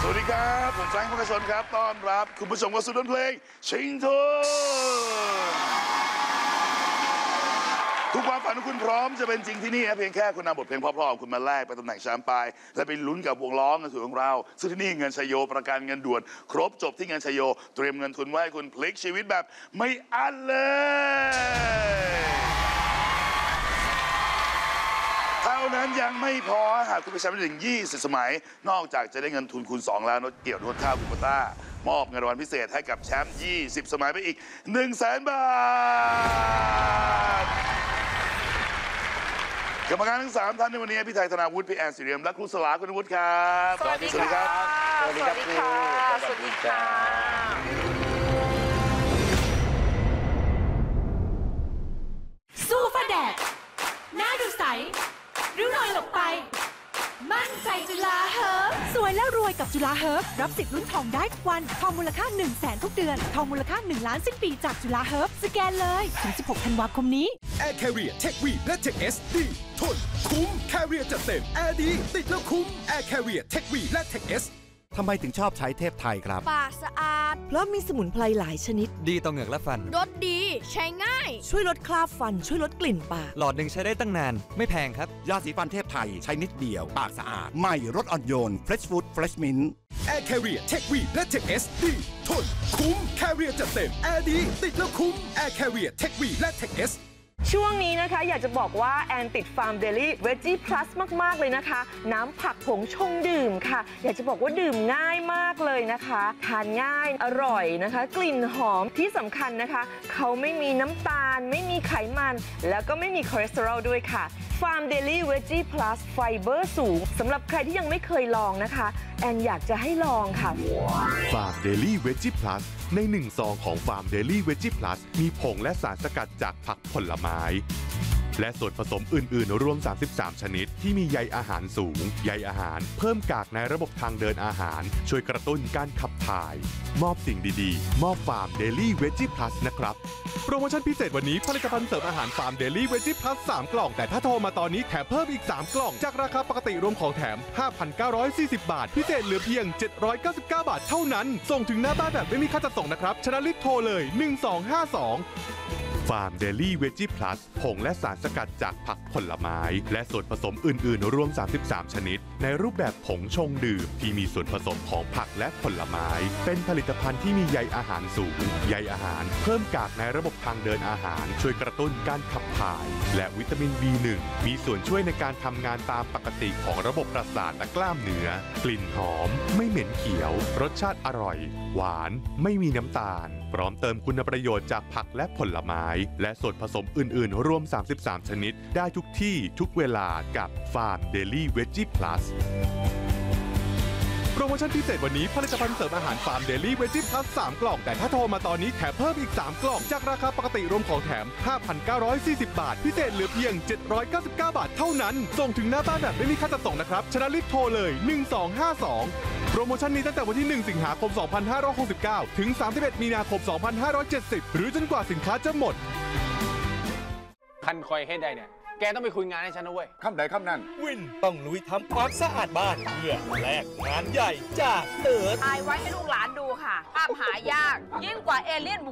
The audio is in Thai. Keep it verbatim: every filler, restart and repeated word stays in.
วัสดีครับผมแฟรงค์ พกชนครับต้อนรับคุณผู้ชมเข้าสู่ดนเพลงชิงทุนทุกความฝันของคุณพร้อมจะเป็นจริงที่นี่นะเพียงแค่คุณนำบทเพลงเพราะๆของคุณมาแลกไปตำแหน่งแชมป์ไปและไปลุ้นกับวงล้อเงินทุนของเราซึ่งที่นี่เงินชัยโยประกันเงินด่วนครบจบที่เงินชัยโยเตรียมเงินทุนไว้ให้คุณพลิกชีวิตแบบไม่อั้นเลยเท่านั้นยังไม่พอหากคุณเป็นแชมป์ได้ถึงยี่สิบสมัยนอกจากจะได้เงินทุนคูณสองแล้วนดเกี่ยวนวดข้าวคูปต้ามอบเงินรางวัลพิเศษให้กับแชมป์ยี่สิบสมัยไปอีก หนึ่งแสน บาทกรรมการทั้งสามท่านในวันนี้พี่ไทยธนาวุฒิพี่แอนสิริเรียมและครูสลาคุณวุฒิครับสวัสดีครับสวัสดีครับสวัสดีค่ะสู้ฟ้าแดดหน้าดูใสริ้วรอยหลบไปมั่นใจจุฬาเฮิร์บสวยแล้วรวยกับจุฬาเฮิร์บรับสิทธิ์ลุ้นทองได้ทุกวันทองมูลค่าหนึ่งแสนทุกเดือนทองมูลค่าหนึ่งล้านสิ้นปีจากจุฬาเฮิร์บสแกนเลยถึงสิบหกธันวาคมนี้ Air Carrier Tech V และ Tech S ดีทนคุ้ม Carrier จัดเต็ม Air ดีติดแล้วคุ้ม Air Carrier Tech V และ Tech S ทำไมถึงชอบใช้เทพไทยครับปากสะอาดเพราะมีสมุนไพรหลายชนิดดีต่อเหงือกและฟันรสดีใช้ง่ายช่วยลดคราบฟันช่วยลดกลิ่นปากหลอดหนึ่งใช้ได้ตั้งนานไม่แพงครับยาสีฟันเทพไทยใช้นิดเดียวปากสะอาดใหม่รสอ่อนโยน Fresh Food Fresh Mint Air Carrier Tech V และ Tech S ดีทนคุ้ม Carrier จัดเต็ม Air ดีติดแล้วคุ้ม Air Carrier Tech V และ Tech S ช่วงนี้นะคะอยากจะบอกว่าแอนติดฟาร์มเดลี่เวจี้พลัสมากๆเลยนะคะน้ำผักผงชงดื่มค่ะอยากจะบอกว่าดื่มง่ายมากเลยนะคะทานง่ายอร่อยนะคะกลิ่นหอมที่สำคัญนะคะเขาไม่มีน้ำตาลไม่มีไขมันแล้วก็ไม่มีคอเลสเตอรอลด้วยค่ะฟาร์มเดลี่เวจี้พลัสไฟเบอร์สูงสำหรับใครที่ยังไม่เคยลองนะคะแอนอยากจะให้ลองค่ะฟาร์มเดลี่เวจี้พลัสในหนึ่งซองของฟาร์มเดลี่เวจี้พลัสมีผงและสารสกัดจากผักผลไม้และส่วนผสมอื่นๆรวมสามสิบสามชนิดที่มีใยอาหารสูงใยอาหารเพิ่มกากในระบบทางเดินอาหารช่วยกระตุ้นการขับถ่ายมอบสิ่งดีๆมอบฟาร์มเดลี่เวจี้พลัสนะครับโปรโมชั่นพิเศษวันนี้ผลิตภัณฑ์เสริมอาหารฟาร์มเดลี่เวจี้พลัสสามกล่องแต่ถ้าโทรมาตอนนี้แถมเพิ่มอีกสามกล่องจากราคาปกติรวมของแถม ห้าพันเก้าร้อยสี่สิบ บาทพิเศษเหลือเพียงเจ็ดร้อยเก้าสิบเก้าบาทเท่านั้นส่งถึงหน้าบ้านแบบไม่มีค่าจัดส่งนะครับชนะลิศโทรเลยหนึ่งสองห้าสองฟาร์มเดลี่เวจี้พลัสผงและสารสกัดจากผักผลไม้และส่วนผสมอื่นๆรวมสามสิบสามชนิดในรูปแบบผงชงดื่มที่มีส่วนผสมของผักและผลไม้เป็นผลิตภัณฑ์ที่มีใยอาหารสูงใยอาหารเพิ่มกากในระบบทางเดินอาหารช่วยกระตุ้นการขับถ่ายและวิตามิน บี หนึ่ง มีส่วนช่วยในการทำงานตามปกติของระบบประสาทและกล้ามเนื้อกลิ่นหอมไม่เหม็นเขียวรสชาติอร่อยหวานไม่มีน้ำตาลพร้อมเติมคุณประโยชน์จากผักและผลไม้และส่วนผสมอื่นๆรวมสามสิบสามชนิดได้ทุกที่ทุกเวลากับฟาร์มเดลี่เวจี้พลัสโปรโมชั่นพิเศษวันนี้ผลิตภัณฑ์เสริมอาหารฟาร์มเดลี่เวจี้พลัสสามกล่องแต่ถ้าโทรมาตอนนี้แถมเพิ่มอีกสามกล่องจากราคาปกติรวมของแถม ห้าพันเก้าร้อยสี่สิบ บาทพิเศษเหลือเพียงเจ็ดร้อยเก้าสิบเก้าบาทเท่านั้นส่งถึงหน้าบ้านแบบไม่มีค่าจัดส่งนะครับชนะลิศโทรเลยหนึ่งสองห้าสองโปรโมชั่นนี้ตั้งแต่วันที่หนึ่งสิงหาคมสองพันห้าร้อยหกสิบเก้าถึงสามสิบเอ็ดมีนาคมสองพันห้าร้อยเจ็ดสิบหรือจนกว่าสินค้าจะหมดคันคอยให้ได้เนี่ยแกต้องไปคุยงานให้ฉันนะเว้ยคำใดคำนั้นวินต้องลุยทำความสะอาดบ้านเพื่อแลกงานใหญ่จากเติร์ดถ่ายไว้ให้ลูกหลานดูค่ะภาพหายากยิ่งกว่าเอเลี่ยน